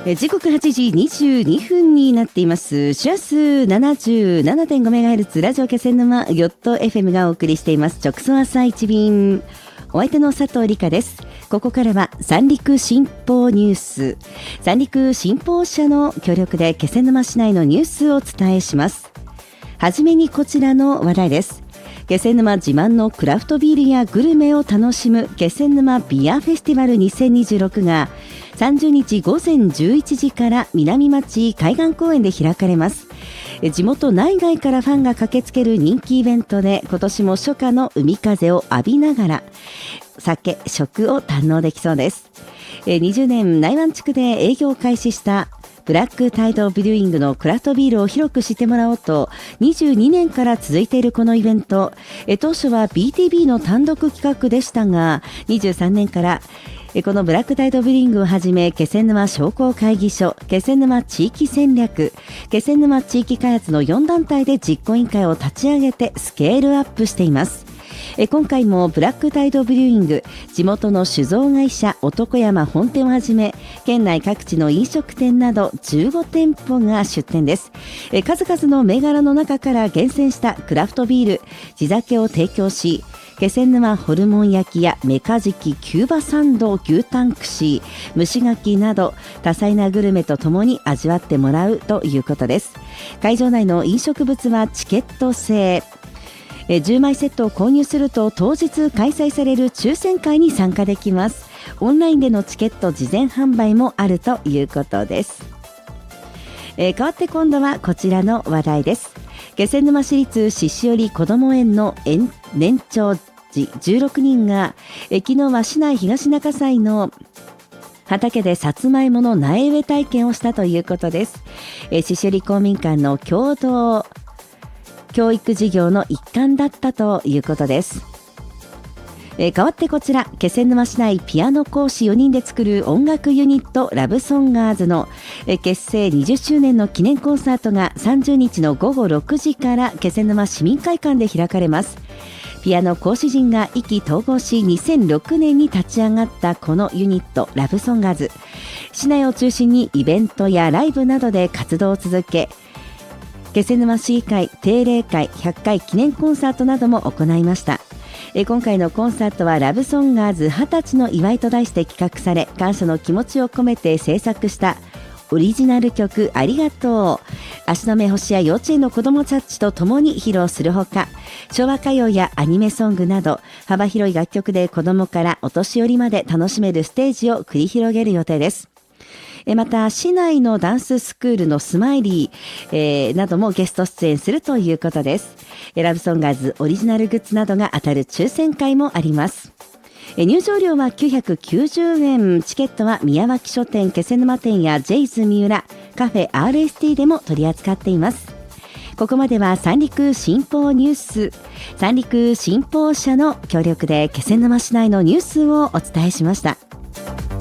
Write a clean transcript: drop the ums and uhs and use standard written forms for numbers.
時刻8時22分になっています。周波数 77.5MHz ラジオ気仙沼ヨット FM がお送りしています直送朝一便。お相手の佐藤理香です。ここからは三陸新報ニュース、三陸新報社の協力で気仙沼市内のニュースをお伝えします。はじめにこちらの話題です。気仙沼自慢のクラフトビールやグルメを楽しむ気仙沼ビアフェスティバル2026が30日午前11時から南町海岸公園で開かれます。地元内外からファンが駆けつける人気イベントで、今年も初夏の海風を浴びながら酒、食を堪能できそうです。20年内湾地区で営業を開始したブラックタイドブリューイングのクラフトビールを広く知ってもらおうと22年から続いているこのイベント、当初は BTB の単独企画でしたが、23年からこのブラックタイドブリューイングをはじめ、気仙沼商工会議所、気仙沼地域戦略、気仙沼地域開発の4団体で実行委員会を立ち上げてスケールアップしています。今回もブラックタイドブリューイング、地元の酒造会社男山本店をはじめ、県内各地の飲食店など15店舗が出店です。数々の銘柄の中から厳選したクラフトビール、地酒を提供し、気仙沼ホルモン焼きやメカジキ、キューバサンド、牛タン串、蒸し牡蠣など多彩なグルメとともに味わってもらうということです。会場内の飲食物はチケット制。10枚セットを購入すると当日開催される抽選会に参加できます。オンラインでのチケット事前販売もあるということです。変わって今度はこちらの話題です。気仙沼市立獅子折こども園の年長児16人が昨日は市内東中西の畑でさつまいもの苗植え体験をしたということです。獅子折公民館の共同教育事業の一環だったということです。変わってこちら、気仙沼市内ピアノ講師4人で作る音楽ユニットラブソンガーズの結成20周年の記念コンサートが30日の午後6時から気仙沼市民会館で開かれます。ピアノ講師陣が意気投合し2006年に立ち上がったこのユニットラブソンガーズ、市内を中心にイベントやライブなどで活動を続け、気仙沼市議会定例会100回記念コンサートなども行いました。今回のコンサートはラブソンガーズ20歳の祝いと題して企画され、感謝の気持ちを込めて制作したオリジナル曲ありがとう、足の目星や幼稚園の子どもたちと共に披露するほか、昭和歌謡やアニメソングなど幅広い楽曲で子どもからお年寄りまで楽しめるステージを繰り広げる予定です。また市内のダンススクールのスマイリー、などもゲスト出演するということです。ラブソンガーズオリジナルグッズなどが当たる抽選会もあります。入場料は990円、チケットは宮脇書店気仙沼店やジェイズ三浦、カフェ RST でも取り扱っています。ここまでは三陸新報ニュース、三陸新報社の協力で気仙沼市内のニュースをお伝えしました。